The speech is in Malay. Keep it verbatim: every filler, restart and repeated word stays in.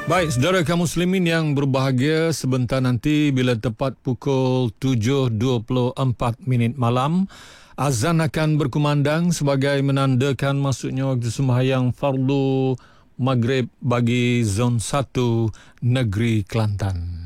Baik, saudara kaum muslimin yang berbahagia, sebentar nanti bila tepat pukul tujuh dua puluh empat minit malam, azan akan berkumandang sebagai menandakan masuknya waktu sembahyang fardu maghrib bagi zon satu negeri Kelantan.